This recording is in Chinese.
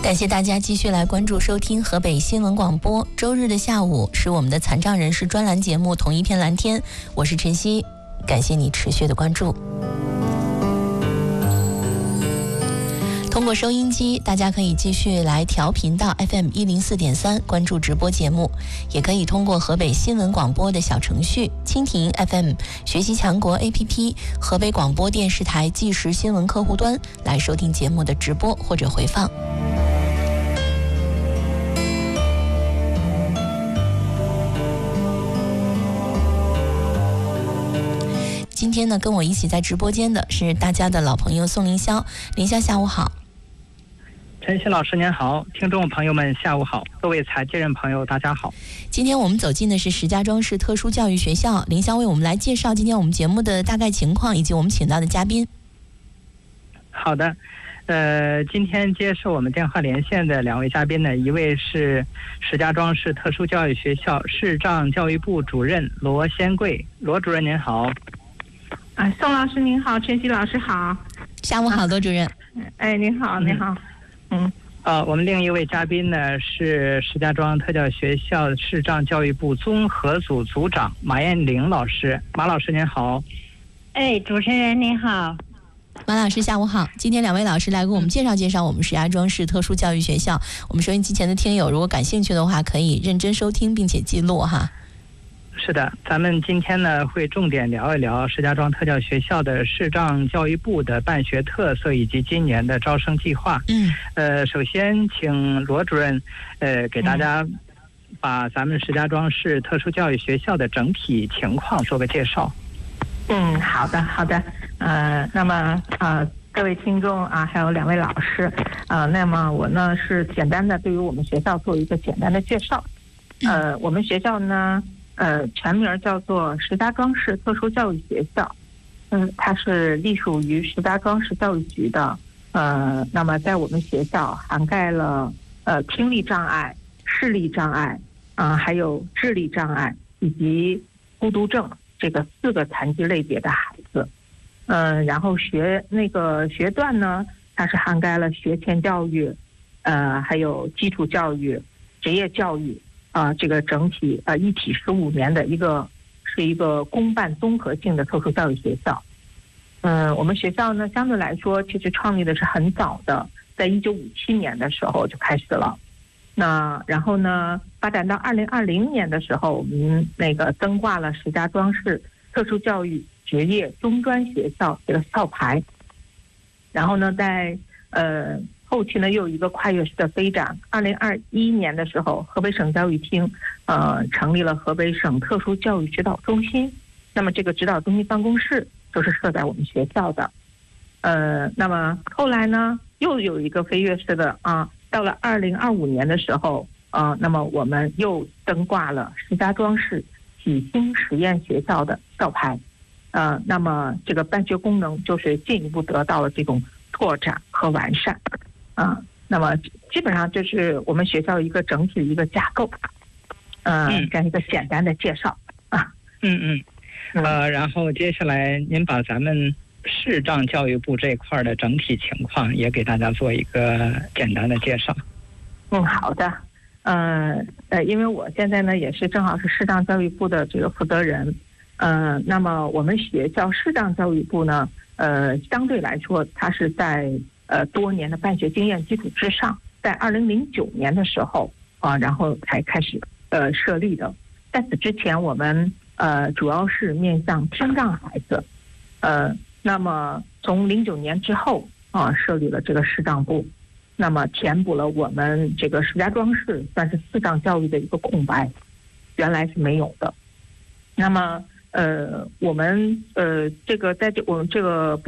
感谢大家继续来关注收听河北新闻广播。周日的下午是我们的残障人士专栏节目《同一片蓝天》，我是晨曦，感谢你持续的关注。通过收音机，大家可以继续来调频到 FM104.3 关注直播节目，也可以通过河北新闻广播的小程序、蜻蜓 FM、学习强国 APP、河北广播电视台即时新闻客户端来收听节目的直播或者回放。今天呢，跟我一起在直播间的是大家的老朋友宋凌霄。凌霄，下午好。 晨曦老师您好，听众朋友们下午好，各位残疾人朋友大家好。 今天我们走进的是石家庄市特殊教育学校，凌霄为我们来介绍今天我们节目的大概情况以及我们请到的嘉宾。 好的，今天接受我们电话连线的两位嘉宾呢，一位是石家庄市特殊教育学校视障教育部主任罗先贵，罗主任您好。 宋老师您好，晨曦老师好。 下午好，罗主任。 您好，您好。 我们另一位嘉宾呢是石家庄特教学校视障教育部综合组组长马艳玲老师。马老师您好。 主持人您好。 马老师下午好。今天两位老师来给我们介绍我们石家庄市特殊教育学校。我们收音机前的听友如果感兴趣的话，可以认真收听并且记录哈。 是的，咱们今天呢会重点聊一聊石家庄特教学校的视障教育部的办学特色以及今年的招生计划。首先请罗主任给大家把咱们石家庄市特殊教育学校的整体情况做个介绍。 好的。那么各位听众还有两位老师那么我呢是简单的对于我们学校做一个简单的介绍。我们学校呢全名叫做石家庄市特殊教育学校，它是隶属于石家庄市教育局的。那么在我们学校涵盖了听力障碍、视力障碍还有智力障碍以及孤独症这个4个残疾类别的孩子。然后学段呢，它是涵盖了学前教育，还有基础教育、职业教育。这个整体一体15年的一个公办综合性的特殊教育学校。我们学校呢相对来说其实创立的是很早的，在1957年的时候就开始了。那然后呢发展到2020年的时候，我们增挂了石家庄市特殊教育职业中专学校这个校牌。然后呢在后期呢又有一个跨越式的飞展。2021年的时候，河北省教育厅成立了河北省特殊教育指导中心。那么这个指导中心办公室就是设在我们学校的。那么后来呢又有一个飞跃式的到了2025年的时候那么我们又登挂了石家庄市启星实验学校的校牌。那么这个办学功能就是进一步得到了这种拓展和完善。那么基本上这是我们学校一个整体的一个架构。这样一个简单的介绍然后接下来您把咱们视障教育部这一块的整体情况也给大家做一个简单的介绍。 好的。因为我现在呢也是正好是视障教育部的这个负责人。那么我们学校视障教育部呢相对来说它是在多年的办学经验基础之上，在2009年的时候然后才开始设立的。在此之前我们主要是面向听障孩子。那么从09年之后设立了这个视障部，那么填补了我们这个石家庄市算是视障教育的一个空白，原来是没有的。那么我们我们这个